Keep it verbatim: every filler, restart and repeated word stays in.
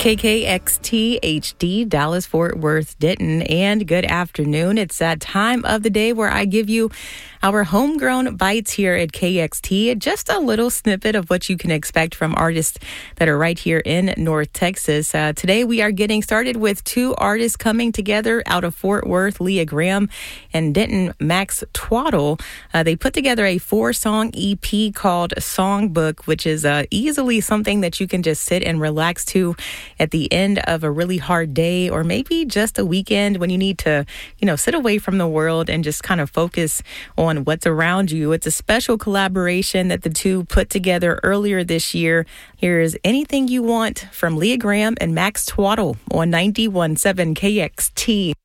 K K X T H D, Dallas, Fort Worth, Denton, and good afternoon. It's that time of the day where I give you our homegrown bites here at K X T. Just a little snippet of what you can expect from artists that are right here in North Texas. Uh, today we are getting started with two artists coming together out of Fort Worth, Leah Graham and Denton, Max Twaddle. Uh, they put together a four-song E P called Songbook, which is uh, easily something that you can just sit and relax to at the end of a really hard day, or maybe just a weekend when you need to, you know, sit away from the world and just kind of focus on what's around you. It's a special collaboration that the two put together earlier this year. Here's Anything You Want from Leah Graham and Max Twaddle on ninety-one point seven K X T.